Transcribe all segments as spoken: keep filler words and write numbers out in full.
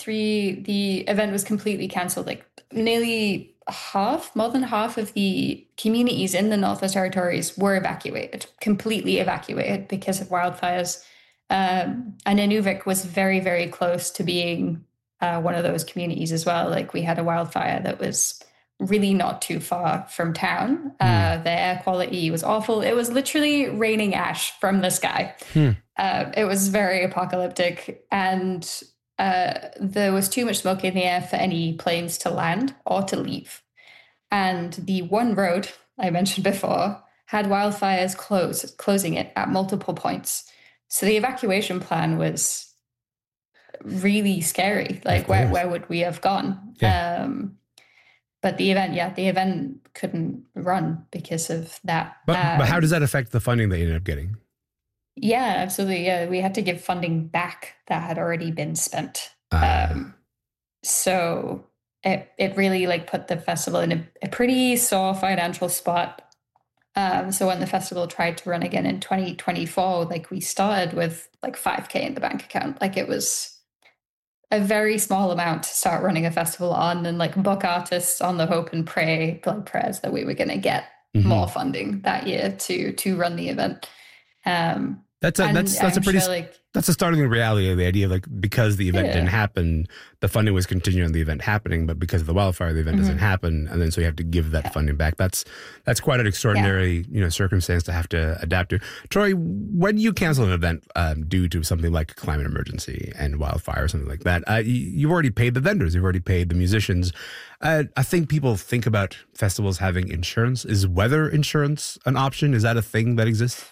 twenty-three, the event was completely cancelled. Like nearly half, more than half of the communities in the Northwest Territories were evacuated, completely evacuated because of wildfires. Um, and Inuvik was very, very close to being uh, one of those communities as well. Like we had a wildfire that was really not too far from town. Mm. Uh, the air quality was awful. It was literally raining ash from the sky. Hmm. Uh, it was very apocalyptic, and uh, there was too much smoke in the air for any planes to land or to leave. And the one road I mentioned before had wildfires close, closing it at multiple points. So the evacuation plan was really scary. Like, where, where would we have gone? Yeah. Um, but the event, yeah, the event couldn't run because of that. But, um, but how does that affect the funding they ended up getting? Yeah, absolutely. Yeah, we had to give funding back that had already been spent. Uh, Um, so it it really like put the festival in a, a pretty sore financial spot. Um, so when the festival tried to run again in twenty twenty-four, like we started with like five K in the bank account. Like it was a very small amount to start running a festival on, and like book artists on the hope and pray, like prayers that we were going to get mm-hmm. more funding that year to to run the event. Um, that's a that's that's I'm a pretty sure, like, that's a startling reality of the idea of like, because the event yeah. didn't happen, the funding was continuing on the event happening, but because of the wildfire, the event mm-hmm. doesn't happen, and then so you have to give that yeah. funding back. That's that's quite an extraordinary yeah. you know circumstance to have to adapt to. Troy, when you cancel an event um, due to something like a climate emergency and wildfire or something like that, uh, you, you've already paid the vendors, you've already paid the musicians. Uh, I think people think about festivals having insurance. Is weather insurance an option? Is that a thing that exists?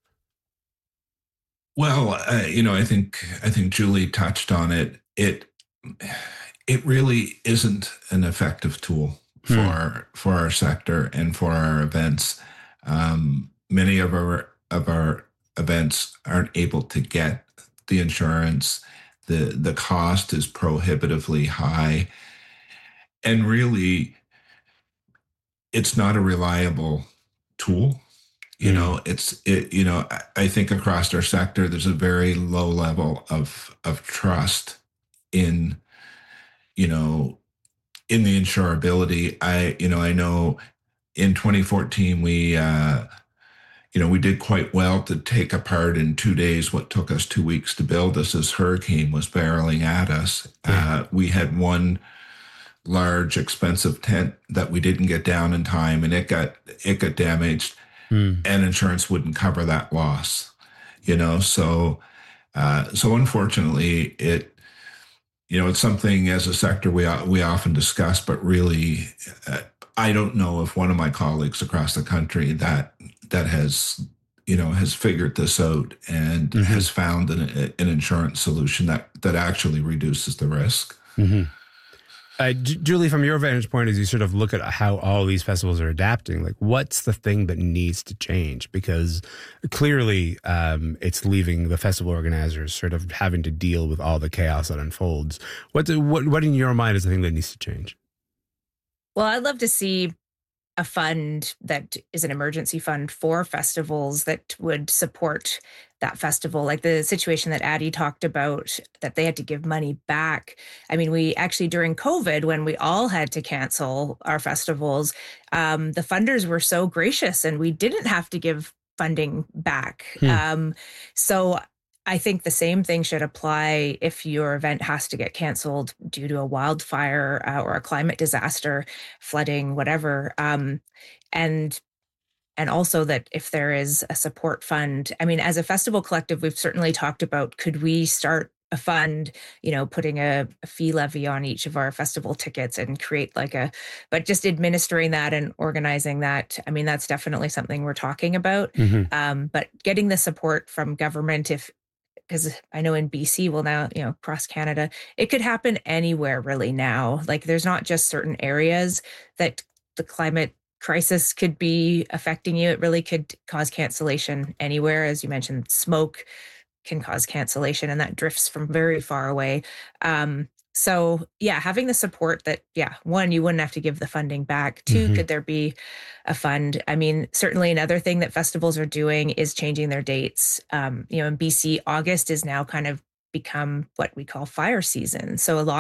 Well, uh, you know, I think I think Julie touched on it. It it really isn't an effective tool for hmm. for our sector and for our events. Um, many of our of our events aren't able to get the insurance. The the cost is prohibitively high, and really, it's not a reliable tool. You know, it's, it, you know, I think across our sector, there's a very low level of, of trust in, you know, in the insurability. I, you know, I know in twenty fourteen, we, uh, you know, we did quite well to take apart in two days what took us two weeks to build. As this hurricane was barreling at us. Yeah. Uh, we had one large, expensive tent that we didn't get down in time, and it got, it got damaged. And insurance wouldn't cover that loss, you know. So, uh, so unfortunately, it, you know, it's something as a sector we we often discuss, but really, uh, I don't know if one of my colleagues across the country that that has, you know, has figured this out and mm-hmm. has found an, an insurance solution that that actually reduces the risk. Mm-hmm. Uh, J- Julie, from your vantage point, as you sort of look at how all these festivals are adapting, like what's the thing that needs to change? Because clearly um, it's leaving the festival organizers sort of having to deal with all the chaos that unfolds. What, do, what, what in your mind is the thing that needs to change? Well, I'd love to see a fund that is an emergency fund for festivals that would support that festival, like the situation that Addie talked about, that they had to give money back. I mean, we actually, during COVID, when we all had to cancel our festivals, um, the funders were so gracious and we didn't have to give funding back. Hmm. Um, so I think the same thing should apply if your event has to get canceled due to a wildfire uh, or a climate disaster, flooding, whatever. Um, and and also that if there is a support fund, I mean, as a festival collective, we've certainly talked about, could we start a fund, you know, putting a, a fee levy on each of our festival tickets and create like a, but just administering that and organizing that. I mean, that's definitely something we're talking about. Mm-hmm. Um, but getting the support from government, if, because I know in B C, well now, you know, across Canada, it could happen anywhere really now. Like there's not just certain areas that the climate crisis could be affecting you. It really could cause cancellation anywhere. As you mentioned, smoke can cause cancellation and that drifts from very far away. Um, so yeah, having the support that, yeah, one, you wouldn't have to give the funding back. Two, mm-hmm. could there be a fund? I mean, certainly another thing that festivals are doing is changing their dates. Um, you know, in B C, August is now kind of become what we call fire season. So a lot